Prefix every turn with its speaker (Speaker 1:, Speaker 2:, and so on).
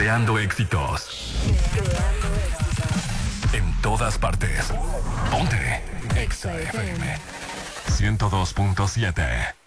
Speaker 1: Creando éxitos. En todas partes. Ponte. Exa FM 102.7.